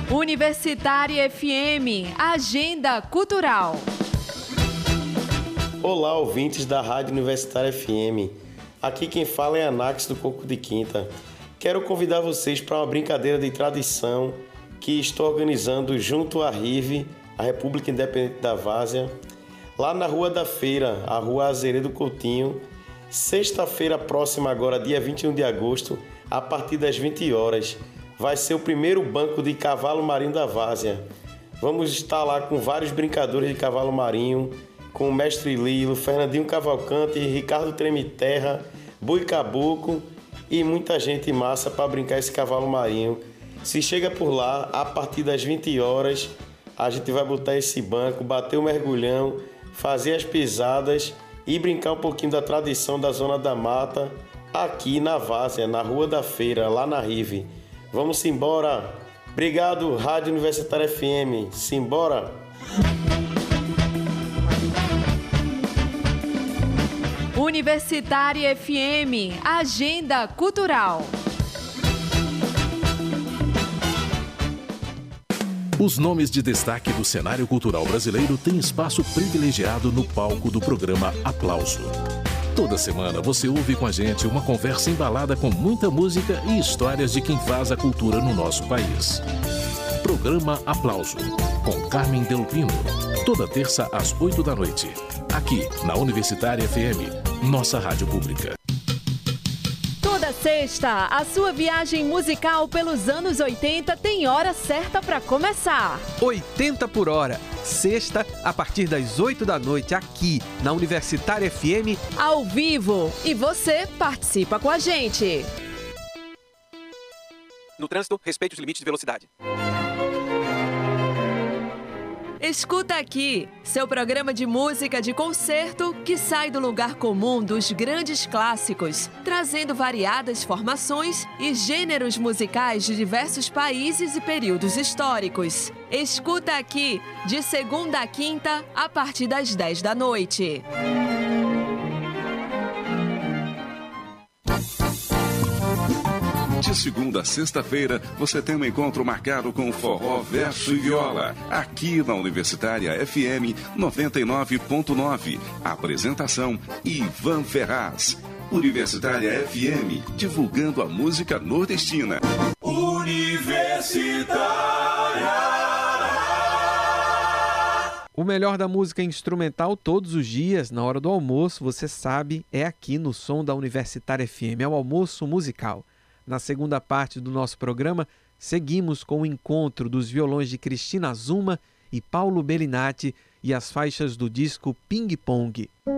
Universitária FM, Agenda Cultural. Olá, ouvintes da Rádio Universitária FM. Aqui quem fala é Anax do Coco de Quinta. Quero convidar vocês para uma brincadeira de tradição que estou organizando junto à RIV, a República Independente da Várzea, lá na Rua da Feira, a Rua Azeredo Coutinho, sexta-feira próxima agora, dia 21 de agosto, a partir das 20 horas. Vai ser o primeiro banco de cavalo marinho da Várzea. Vamos estar lá com vários brincadores de cavalo marinho, com o Mestre Lilo, Fernandinho Cavalcante, Ricardo Tremiterra, Boi Caboclo e muita gente massa para brincar esse cavalo marinho. Se chega por lá, a partir das 20 horas, a gente vai botar esse banco, bater o mergulhão, fazer as pisadas e brincar um pouquinho da tradição da Zona da Mata, aqui na Várzea, na Rua da Feira, lá na Rive. Vamos embora. Obrigado, Rádio Universitária FM. Simbora. Universitária FM, Agenda Cultural. Os nomes de destaque do cenário cultural brasileiro têm espaço privilegiado no palco do programa Aplauso. Toda semana você ouve com a gente uma conversa embalada com muita música e histórias de quem faz a cultura no nosso país. Programa Aplauso, com Carmen Delpino. Toda terça às 8 da noite. Aqui, na Universitária FM, nossa rádio pública. Toda sexta, a sua viagem musical pelos anos 80 tem hora certa para começar. 80 por hora. Sexta, a partir das 8 da noite, aqui na Universitária FM. Ao vivo. E você participa com a gente. No trânsito, respeite os limites de velocidade. Escuta aqui, seu programa de música de concerto que sai do lugar comum dos grandes clássicos, trazendo variadas formações e gêneros musicais de diversos países e períodos históricos. Escuta aqui, de segunda a quinta, a partir das 10 da noite. De segunda a sexta-feira, você tem um encontro marcado com forró, verso e viola, aqui na Universitária FM 99.9. Apresentação, Ivan Ferraz. Universitária FM, divulgando a música nordestina. Universitária. O melhor da música instrumental todos os dias, na hora do almoço, você sabe, é aqui no som da Universitária FM, é o almoço musical. Na segunda parte do nosso programa, seguimos com o encontro dos violões de Cristina Zuma e Paulo Bellinati e as faixas do disco Ping Pong.